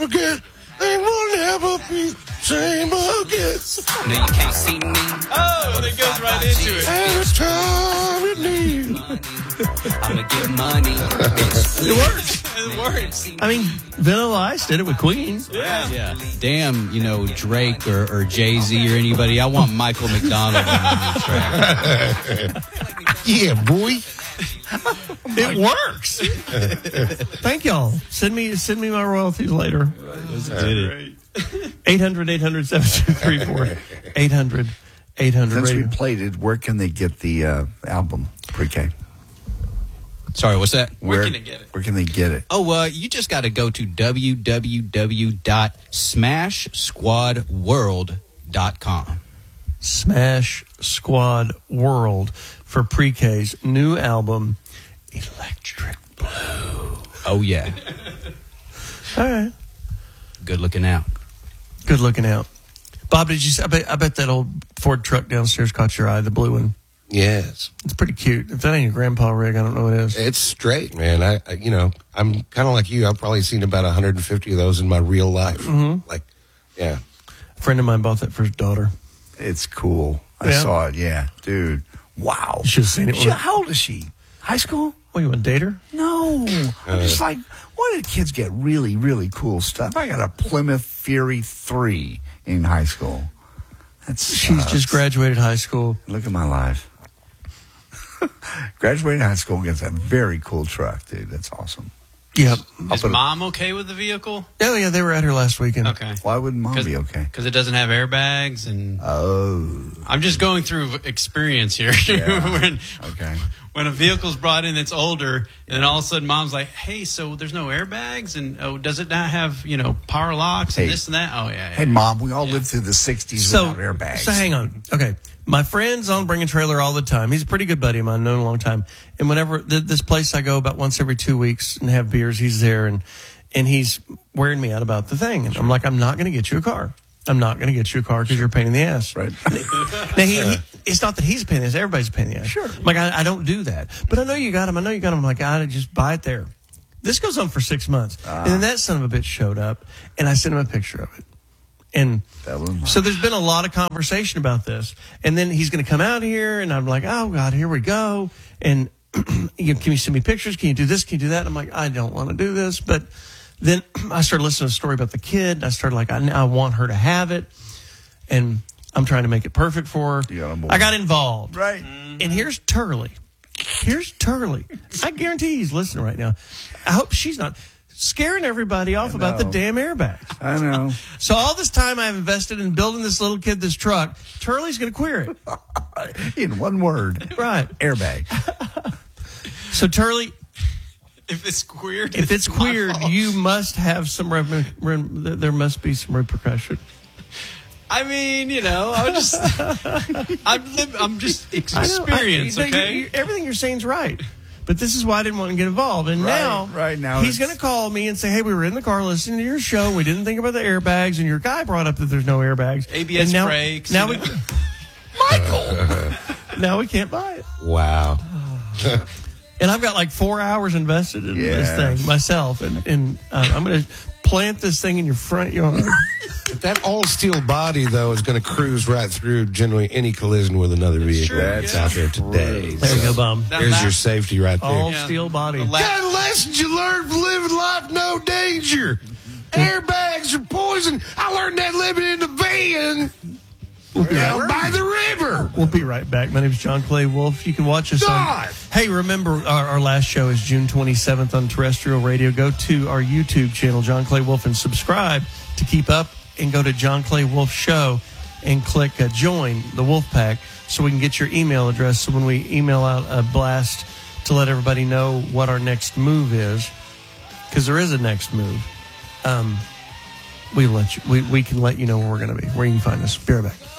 again. They will never be same again. No, you can't see me. Oh, and it goes right into it. Every time you need. I'ma get money. It works. It works. I mean, Vanilla Ice did it with Queen. Yeah. Damn, Drake or Jay-Z or anybody. I want Michael McDonald on the track. Yeah, boy. It works. Thank y'all. Send me my royalties later. Did it. 800-800-7234. 800-800 Since we radio. played it, where can they get the album, Pre-K? Sorry, what's that? Where can they get it? Where can they get it? Oh, you just got to go to www.smashsquadworld.com. Smash Squad World for Pre-K's new album, Electric Blue. Oh, yeah. All right. Good looking out. Good looking out. Bob, did you see? I bet that old Ford truck downstairs caught your eye, the blue one. Yes. It's pretty cute. If that ain't your grandpa rig, I don't know what it is. It's straight, man. I'm kind of like you. I've probably seen about 150 of those in my real life. Mm-hmm. Like, yeah. A friend of mine bought that for his daughter. It's cool. I Yeah. saw it, yeah. Dude, wow. You should have seen it. How old is she? High school? What, you want to date her? No. I'm just like, why did kids get really, really cool stuff? I got a Plymouth Fury 3 in high school. She's just graduated high school. Look at my life. Graduated high school gets a very cool truck, dude. That's awesome. Yep. Is mom okay with the vehicle? Oh, yeah, they were at her last weekend. Okay. Why wouldn't mom be okay? Because it doesn't have airbags and. Oh. I'm just going through experience here. Yeah. when a vehicle's brought in that's older, and then all of a sudden mom's like, "Hey, so there's no airbags, and does it not have power locks and this and that?" Oh yeah. Hey, Mom, we all lived through the 60s without airbags. So hang on. Okay. My friend's on Bring a Trailer all the time. He's a pretty good buddy of mine, known a long time. And whenever this place I go about once every 2 weeks and have beers, he's there and he's wearing me out about the thing. And I'm like, I'm not going to get you a car. I'm not going to get you a car because you're a pain in the ass. Right. Now, it's not that he's a pain in the ass. Everybody's a pain in the ass. Sure. I'm like, I don't do that. But I know you got him. I'm like, I just buy it there. This goes on for 6 months. And then that son of a bitch showed up, and I sent him a picture of it. And so there's been a lot of conversation about this. And then he's going to come out here, and I'm like, oh, God, here we go. And can you send me pictures? Can you do this? Can you do that? And I'm like, I don't want to do this. But then I started listening to a story about the kid. And I started like, I want her to have it. And I'm trying to make it perfect for her. I got involved. Right. And here's Turley. I guarantee he's listening right now. I hope she's not scaring everybody off about the damn airbags. I know. So all this time I've invested in building this little kid this truck, Turley's going to queer it. In one word. Right. Airbag. So Turley, If it's queered, you must have some there must be some repercussion. I mean, I'm just experienced, okay? Everything you're saying is right. But this is why I didn't want to get involved. And now he's going to call me and say, hey, we were in the car listening to your show. We didn't think about the airbags. And your guy brought up that there's no airbags. ABS brakes. Now Michael! Now we can't buy it. Wow. And I've got like 4 hours invested in this thing myself. And I'm going to plant this thing in your front yard. That all-steel body, though, is going to cruise right through generally any collision with another vehicle that's out there today. There you go, Bob. There's your safety right there. All steel body. Got lessons you learn from living life, no danger. Airbags are poison. I learned that living in the van down by the river. We'll be right back. My name is John Clay Wolf. You can watch us on... Hey, remember, our last show is June 27th on terrestrial radio. Go to our YouTube channel, John Clay Wolf, and subscribe to keep up. And go to John Clay Wolf Show and click join the Wolf Pack so we can get your email address. So when we email out a blast to let everybody know what our next move is, because there is a next move, we can let you know where we're going to be, where you can find us. Be right back.